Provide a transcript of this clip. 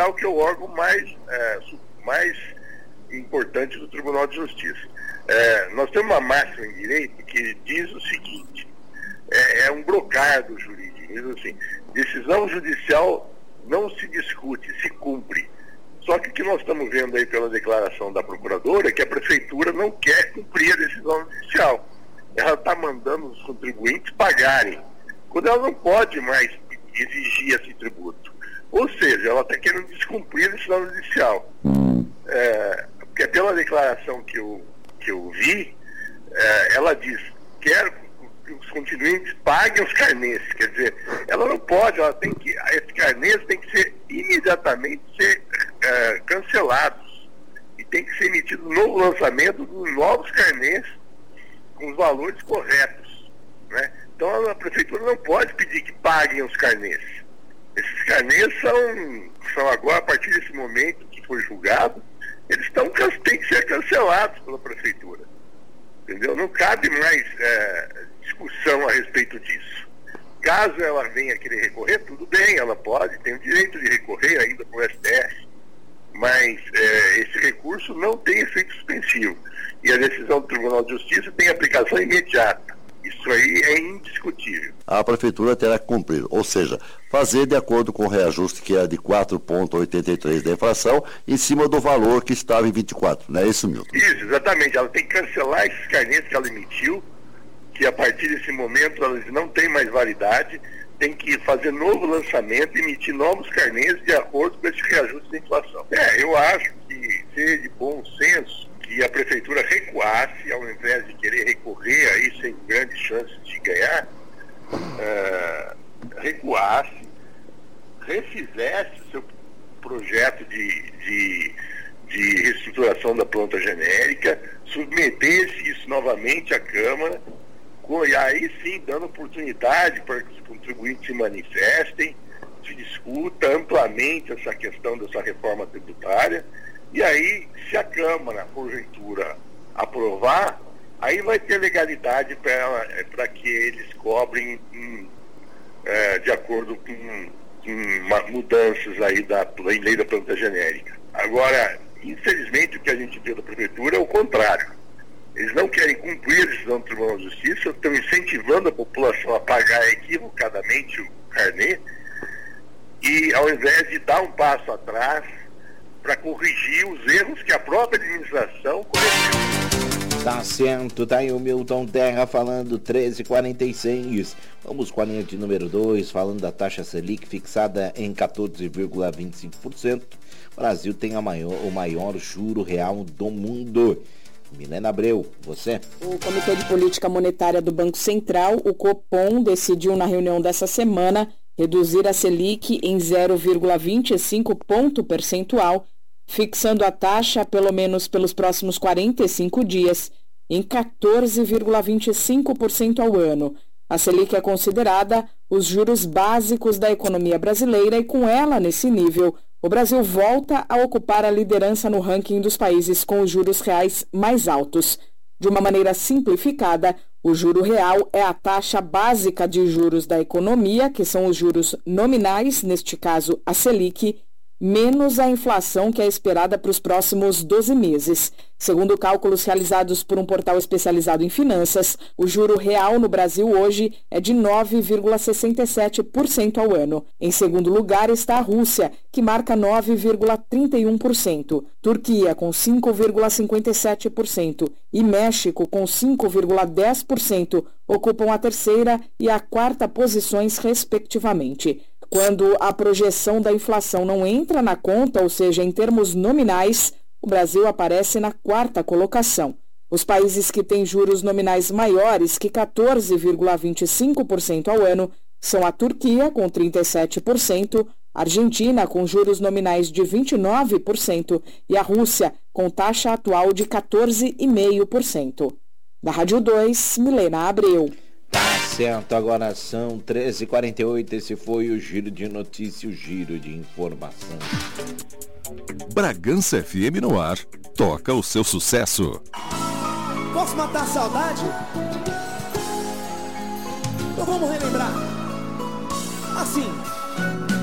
Judicial, que é o órgão mais importante do Tribunal de Justiça. Nós temos uma máxima em direito que diz o seguinte, é um brocardo jurídico, diz assim, decisão judicial não se discute, se cumpre. Só que o que nós estamos vendo aí pela declaração da procuradora é que a prefeitura não quer cumprir a decisão judicial. Ela está mandando os contribuintes pagarem, quando ela não pode mais exigir esse tributo. Ou seja, ela está querendo descumprir a decisão judicial. Porque pela declaração que eu vi, ela diz, quero que os contribuintes paguem os carnês. Quer dizer, ela não pode, esses carnês têm que ser imediatamente cancelados. E tem que ser emitido um novo lançamento dos novos carnês com os valores corretos, né? Então a prefeitura não pode pedir que paguem os carnês. Esses carnês são agora, a partir desse momento que foi julgado, eles têm que ser cancelados pela prefeitura. Entendeu? Não cabe mais discussão a respeito disso. Caso ela venha querer recorrer, tudo bem, ela pode, tem o direito de recorrer ainda para o STF, mas esse recurso não tem efeito suspensivo. E a decisão do Tribunal de Justiça tem aplicação imediata. Isso aí é indiscutível. A prefeitura terá que cumprir, ou seja, fazer de acordo com o reajuste que é de 4,83 da inflação, em cima do valor que estava em 24, não é isso, Milton? Isso, exatamente. Ela tem que cancelar esses carnês que ela emitiu, que a partir desse momento elas não têm mais validade, tem que fazer novo lançamento, emitir novos carnês de acordo com esse reajuste da inflação. Eu acho que seria de bom senso que a prefeitura recuasse, ao invés de querer recorrer aí sem grandes chances de ganhar, recuasse, refizesse o seu projeto de reestruturação da planta genérica, submetesse isso novamente à Câmara, e aí sim dando oportunidade para que os contribuintes se manifestem, se discuta amplamente essa questão dessa reforma tributária, e aí, se a Câmara, porventura, aprovar, aí vai ter legalidade para que eles cobrem de acordo com mudanças aí da lei da planta genérica. Agora, infelizmente, o que a gente vê da Prefeitura é o contrário. Eles não querem cumprir a decisão do Tribunal de Justiça, estão incentivando a população a pagar equivocadamente o carnê, e ao invés de dar um passo atrás para corrigir os erros que a própria administração cometeu. Tá certo, tá aí o Milton Terra falando 13h46. Vamos com a linha de número 2, falando da taxa Selic fixada em 14,25%. O Brasil tem o maior juro real do mundo. Milena Abreu, você? O Comitê de Política Monetária do Banco Central, o Copom, decidiu na reunião dessa semana reduzir a Selic em 0,25 ponto percentual, fixando a taxa, pelo menos pelos próximos 45 dias, em 14,25% ao ano. A Selic é considerada os juros básicos da economia brasileira e, com ela nesse nível, o Brasil volta a ocupar a liderança no ranking dos países com os juros reais mais altos. De uma maneira simplificada, o juro real é a taxa básica de juros da economia, que são os juros nominais, neste caso a Selic, menos a inflação que é esperada para os próximos 12 meses. Segundo cálculos realizados por um portal especializado em finanças, o juro real no Brasil hoje é de 9,67% ao ano. Em segundo lugar está a Rússia, que marca 9,31%, Turquia com 5,57% e México com 5,10% ocupam a terceira e a quarta posições respectivamente. Quando a projeção da inflação não entra na conta, ou seja, em termos nominais, o Brasil aparece na quarta colocação. Os países que têm juros nominais maiores que 14,25% ao ano são a Turquia, com 37%, a Argentina, com juros nominais de 29%, e a Rússia, com taxa atual de 14,5%. Da Rádio 2, Milena Abreu. Tá certo, agora são 13h48, esse foi o Giro de Notícias, o Giro de Informação. Bragança FM no ar, toca o seu sucesso. Posso matar a saudade? Então vamos relembrar. Assim.